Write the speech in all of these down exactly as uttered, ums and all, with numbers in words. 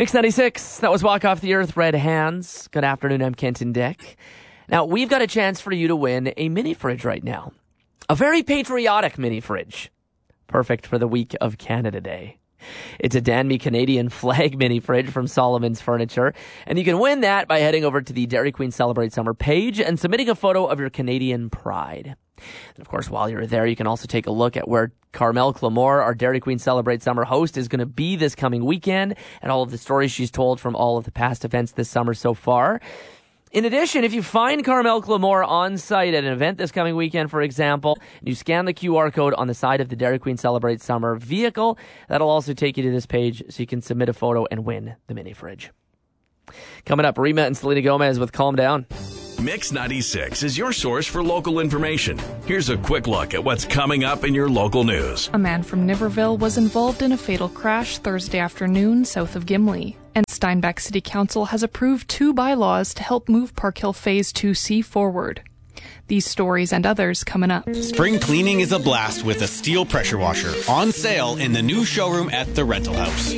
Mix ninety-six, that was Walk Off the Earth, Red Hands. Good afternoon, I'm Kenton Dick. Now, we've got a chance for you to win a mini fridge right now. A very patriotic mini fridge. Perfect for the week of Canada Day. It's a Danby Canadian flag mini fridge from Solomon's Furniture, and you can win that by heading over to the Dairy Queen Celebrate Summer page and submitting a photo of your Canadian pride. And of course, while you're there, you can also take a look at where Carmel Clamore, our Dairy Queen Celebrate Summer host, is going to be this coming weekend and all of the stories she's told from all of the past events this summer so far. In addition, if you find Carmel Clamore on site at an event this coming weekend, for example, and you scan the Q R code on the side of the Dairy Queen Celebrate Summer vehicle, that'll also take you to this page so you can submit a photo and win the mini fridge. Coming up, Rima and Selena Gomez with Calm Down. Mix ninety-six is your source for local information. Here's a quick look at what's coming up in your local news. A man from Niverville was involved in a fatal crash Thursday afternoon south of Gimli. And Steinbach City Council has approved two bylaws to help move Park Hill Phase two C forward. These stories and others coming up. Spring cleaning is a blast with a steel pressure washer on sale in the new showroom at the Rental House.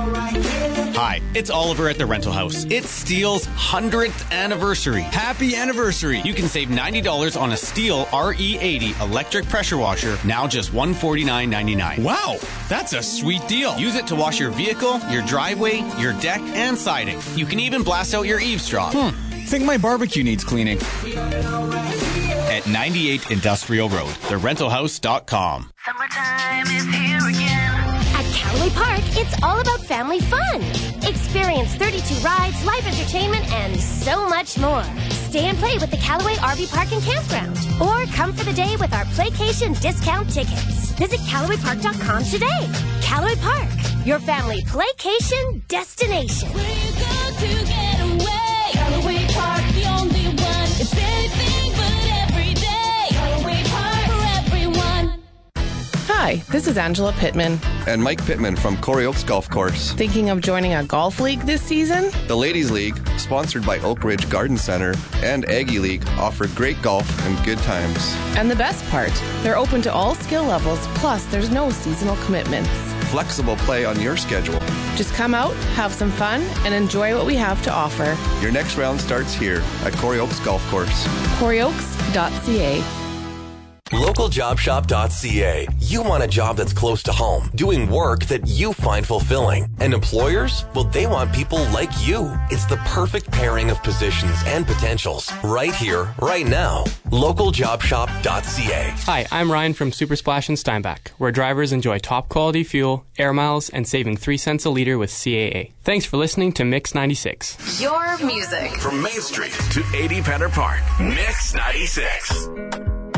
Hi, it's Oliver at the Rental House. It's Steel's hundredth anniversary. Happy anniversary! You can save ninety dollars on a Steel R E eighty electric pressure washer, now just one hundred forty-nine ninety-nine. Wow, that's a sweet deal. Use it to wash your vehicle, your driveway, your deck, and siding. You can even blast out your eaves straw. Hmm. Think my barbecue needs cleaning. At ninety-eight Industrial Road, the rental house dot com. Summertime is here again. At Callaway Park, it's all about family fun. Experience thirty-two rides, live entertainment, and so much more. Stay and play with the Callaway R V Park and Campground. Or come for the day with our Playcation discount tickets. Visit Callaway Park dot com today. Callaway Park, your family Playcation destination. Where you go to get away. Callaway Park, the only one. It's anything but every day. Callaway Park for everyone. Hi, this is Angela Pittman. And Mike Pittman from Corey Oaks Golf Course. Thinking of joining a golf league this season? The Ladies League, sponsored by Oak Ridge Garden Center, and Aggie League offer great golf and good times. And the best part, they're open to all skill levels, plus there's no seasonal commitments. Flexible play on your schedule. Just come out, have some fun, and enjoy what we have to offer. Your next round starts here at Corey Oaks Golf Course. Corey Oaks dot C A. local job shop dot C A. You want a job that's close to home, doing work that you find fulfilling. And employers? Well, they want people like you. It's the perfect pairing of positions and potentials. Right here, right now. local job shop dot C A. Hi, I'm Ryan from Super Splash in Steinbach, where drivers enjoy top quality fuel, air miles, and saving three cents a litre with C A A. Thanks for listening to Mix ninety-six. Your music. From Main Street to eighty Penner Park, Mix ninety-six.